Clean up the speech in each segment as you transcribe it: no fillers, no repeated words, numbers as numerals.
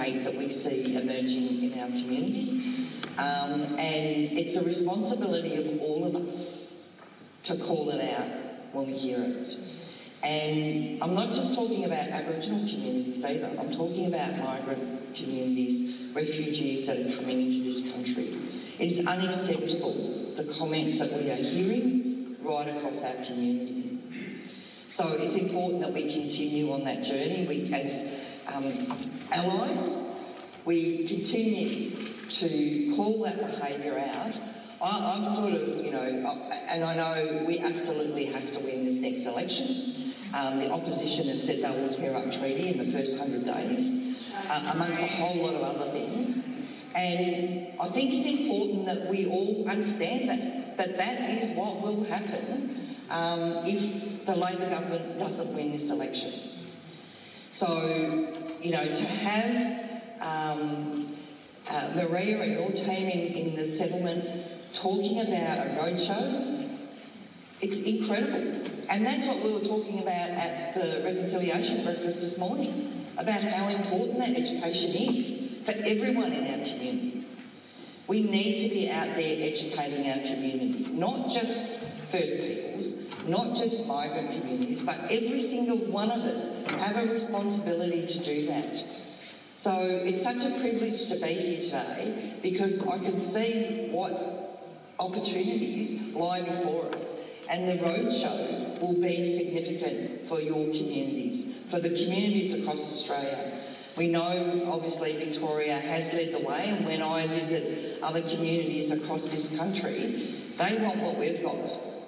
hate that we see emerging in our community. And it's a responsibility of all of us to call it out when we hear it. And I'm not just talking about Aboriginal communities either. I'm talking about migrant communities, refugees that are coming into this country. It is unacceptable, the comments that we are hearing right across our community. So it's important that we continue on that journey. We, as allies, we continue to call that behaviour out. I'm sort of, and I know we absolutely have to win this next election. The opposition have said they will tear up treaty in the first 100 days, amongst a whole lot of other things. And I think it's important that we all understand that is what will happen if the Labor government doesn't win this election. So, to have Maria and your team in the settlement talking about a roadshow, it's incredible. And that's what we were talking about at the reconciliation breakfast this morning, about how important that education is for everyone in our community. We need to be out there educating our community, not just First Peoples, not just migrant communities, but every single one of us have a responsibility to do that. So it's such a privilege to be here today because I can see what opportunities lie before us. And the roadshow will be significant for your communities, for the communities across Australia. We know, obviously, Victoria has led the way, and when I visit other communities across this country, they want what we've got.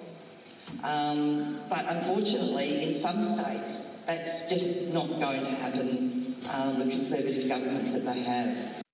But unfortunately, in some states, that's just not going to happen, the Conservative governments that they have.